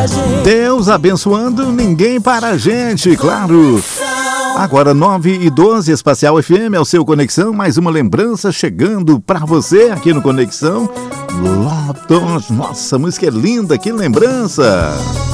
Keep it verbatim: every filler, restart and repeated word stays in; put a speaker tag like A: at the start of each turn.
A: Deus abençoando, ninguém para a gente, claro. Agora nove e doze, Espacial F M, é o seu Conexão. Mais uma lembrança chegando para você aqui no Conexão. Lotus, nossa, música é linda, que lembrança.